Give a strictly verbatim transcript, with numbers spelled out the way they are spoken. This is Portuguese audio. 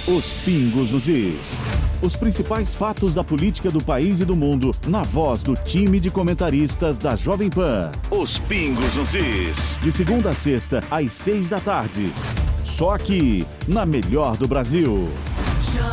Os Pingos nos Is. Os principais fatos da política do país e do mundo, na voz do time de comentaristas da Jovem Pan. Os Pingos nos Is. De segunda a sexta, às seis da tarde. Só aqui, na Melhor do Brasil.